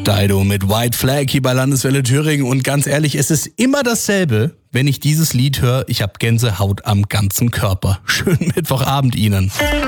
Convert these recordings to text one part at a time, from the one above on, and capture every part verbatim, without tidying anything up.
Dido mit White Flag hier bei Landeswelle Thüringen. Und ganz ehrlich, es ist immer dasselbe, wenn ich dieses Lied höre. Ich habe Gänsehaut am ganzen Körper. Schönen Mittwochabend Ihnen.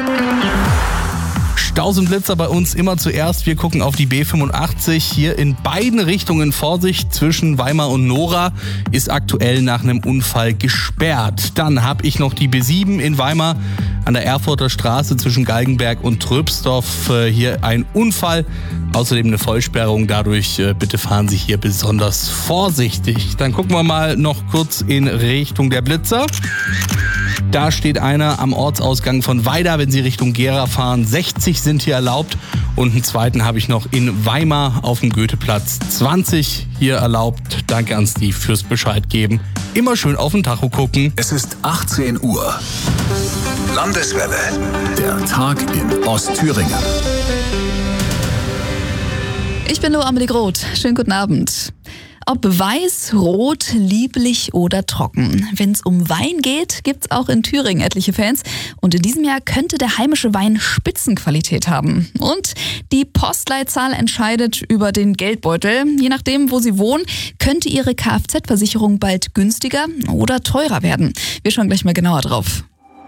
Staus und Blitzer bei uns immer zuerst. Wir gucken auf die B fünfundachtzig. Hier in beiden Richtungen Vorsicht zwischen Weimar und Nora ist aktuell nach einem Unfall gesperrt. Dann habe ich noch die B sieben in Weimar an der Erfurter Straße zwischen Galgenberg und Tröpsdorf. Hier ein Unfall, außerdem eine Vollsperrung. Dadurch bitte fahren Sie hier besonders vorsichtig. Dann gucken wir mal noch kurz in Richtung der Blitzer. Da steht einer am Ortsausgang von Weida, wenn Sie Richtung Gera fahren. sechzig sind hier erlaubt. Und einen zweiten habe ich noch in Weimar auf dem Goetheplatz. zwanzig hier erlaubt. Danke an Steve fürs Bescheid geben. Immer schön auf den Tacho gucken. Es ist achtzehn Uhr. Landeswelle. Der Tag in Ostthüringen. Ich bin Lo Amelie Groth. Schönen guten Abend. Ob weiß, rot, lieblich oder trocken. Wenn es um Wein geht, gibt's auch in Thüringen etliche Fans. Und in diesem Jahr könnte der heimische Wein Spitzenqualität haben. Und die Postleitzahl entscheidet über den Geldbeutel. Je nachdem, wo Sie wohnen, könnte Ihre Kfz-Versicherung bald günstiger oder teurer werden. Wir schauen gleich mal genauer drauf.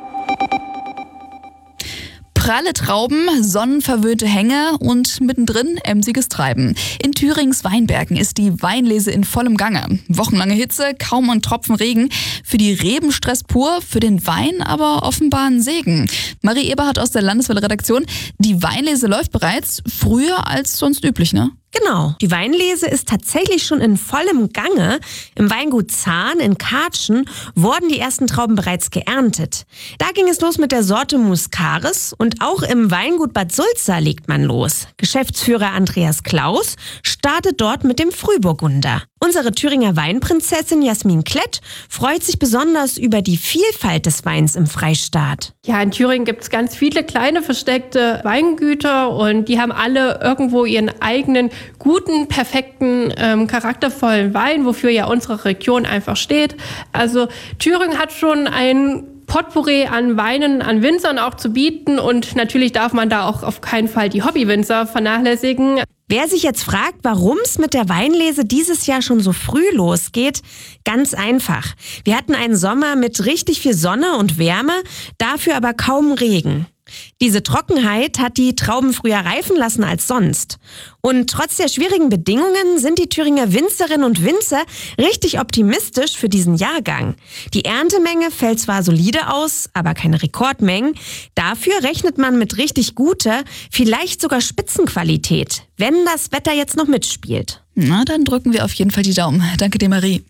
Pralle Trauben, sonnenverwöhnte Hänge und mittendrin emsiges Treiben. In Thürings Weinbergen ist die Weinlese in vollem Gange. Wochenlange Hitze, kaum ein Tropfen Regen. Für die Reben Stress pur, für den Wein aber offenbar ein Segen. Marie Eberhardt aus der Landeswelle-Redaktion. Die Weinlese läuft bereits früher als sonst üblich, ne? Genau. Die Weinlese ist tatsächlich schon in vollem Gange. Im Weingut Zahn in Kartschen wurden die ersten Trauben bereits geerntet. Da ging es los mit der Sorte Muscaris und auch im Weingut Bad Sulza legt man los. Geschäftsführer Andreas Klaus startet dort mit dem Frühburgunder. Unsere Thüringer Weinprinzessin Jasmin Klett freut sich besonders über die Vielfalt des Weins im Freistaat. Ja, in Thüringen gibt es ganz viele kleine versteckte Weingüter und die haben alle irgendwo ihren eigenen guten, perfekten, ähm, charaktervollen Wein, wofür ja unsere Region einfach steht. Also Thüringen hat schon ein Potpourri an Weinen, an Winzern auch zu bieten und natürlich darf man da auch auf keinen Fall die Hobbywinzer vernachlässigen. Wer sich jetzt fragt, warum es mit der Weinlese dieses Jahr schon so früh losgeht, ganz einfach. Wir hatten einen Sommer mit richtig viel Sonne und Wärme, dafür aber kaum Regen. Diese Trockenheit hat die Trauben früher reifen lassen als sonst. Und trotz der schwierigen Bedingungen sind die Thüringer Winzerinnen und Winzer richtig optimistisch für diesen Jahrgang. Die Erntemenge fällt zwar solide aus, aber keine Rekordmengen. Dafür rechnet man mit richtig guter, vielleicht sogar Spitzenqualität, wenn das Wetter jetzt noch mitspielt. Na, dann drücken wir auf jeden Fall die Daumen. Danke dir, Marie.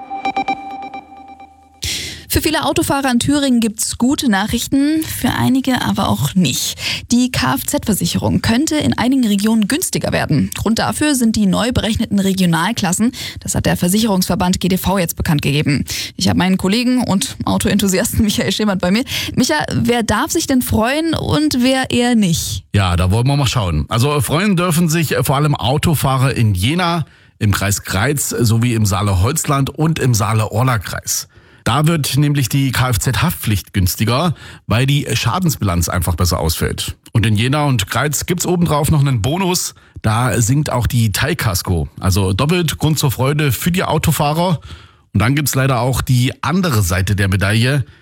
Für viele Autofahrer in Thüringen gibt's gute Nachrichten, für einige aber auch nicht. Die Kfz-Versicherung könnte in einigen Regionen günstiger werden. Grund dafür sind die neu berechneten Regionalklassen. Das hat der Versicherungsverband G D V jetzt bekannt gegeben. Ich habe meinen Kollegen und Autoenthusiasten Michael Schemert bei mir. Micha, wer darf sich denn freuen und wer eher nicht? Ja, da wollen wir mal schauen. Also freuen dürfen sich vor allem Autofahrer in Jena, im Kreis Greiz sowie im Saale-Holzland und im Saale-Orla-Kreis. Da wird nämlich die Kfz-Haftpflicht günstiger, weil die Schadensbilanz einfach besser ausfällt. Und in Jena und Greiz gibt's obendrauf noch einen Bonus. Da sinkt auch die Teilkasko. Also doppelt Grund zur Freude für die Autofahrer. Und dann gibt's leider auch die andere Seite der Medaille.